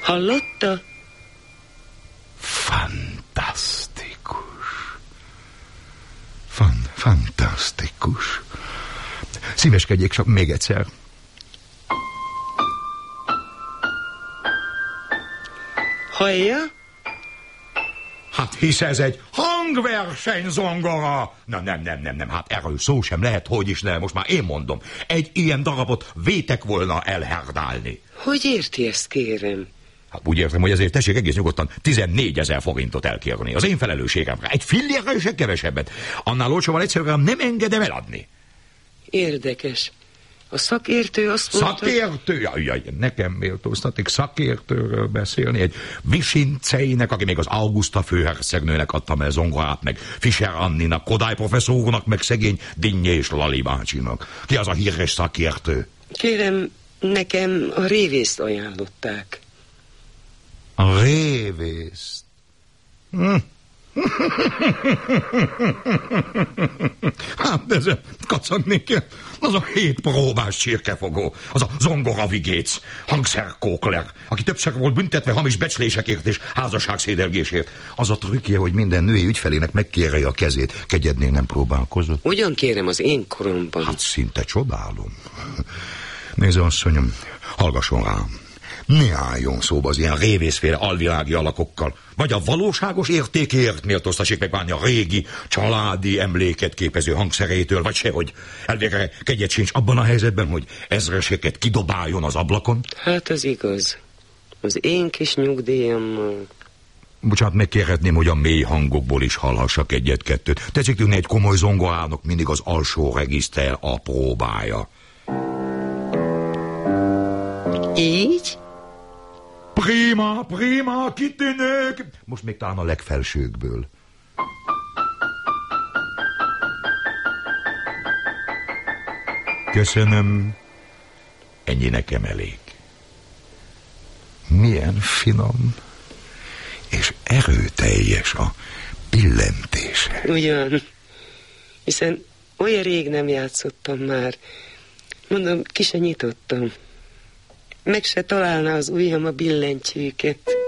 Hallotta? Fantasztikus. Fantasztikus. Szíveskedjék csak még egyszer. Hallja? Hát hisz ez egy hangversenyzongora. Nem, hát erről szó sem lehet, hogy is ne, most már én mondom. Egy ilyen darabot vétek volna elherdálni. Hogy érti ezt, kérem? Hát úgy értem, hogy ezért tessék egész nyugodtan 14 000 forintot elkérni. Az én felelősségemre. Egy fillérrel se kevesebbet. Annál olcsóval egyszerűen nem engedem eladni. Érdekes. A szakértő azt mondta... Szakértő? Jaj, nekem méltóztatik szakértőről beszélni. Egy Visinceinek, aki még az Augusta főhercegnőnek adtam el zongorát, meg Fischer Anninak, Kodály professzornak, meg szegény Dinnye és Lali bácsinak. Ki az a híres szakértő? Kérem, nekem a révészt ajánlották. A révészt? Hát ezen kacagni kell. Az a 7 próbás csirkefogó, az a zongora vigéc, hangszerkókler, aki többször volt büntetve hamis becslésekért és házasságszédelgésért. Az a trükkje, hogy minden női ügyfelének megkérje a kezét. Kegyednél nem próbálkozott? Ugyan kérem, az én koromban. Hát szinte csodálom. Nézze, asszonyom, hallgasson rám. Ne álljon szóba az ilyen révészféle alvilági alakokkal. Vagy a valóságos értékért méltóztassék megbánni a régi, családi emléket képező hangszerétől, vagy sehogy. Elvégre kegyet sincs abban a helyzetben, hogy ezreseket kidobáljon az ablakon. Hát ez igaz. Az én kis nyugdíjammal. Bocsánat, megkérhetném, hogy a mély hangokból is hallhassak egyet-kettőt. Tetszik tűnni, egy komoly zongorának mindig az alsó regiszter a próbája. Így? Prima, kitűnők! Most még talán a legfelsőkből. Köszönöm. Ennyi nekem elég. Milyen finom és erőteljes a billentése. Ugyan, hiszen olyan rég nem játszottam már. Mondom, ki se nyitottam. Meg se találná az ujjam a billentyűket.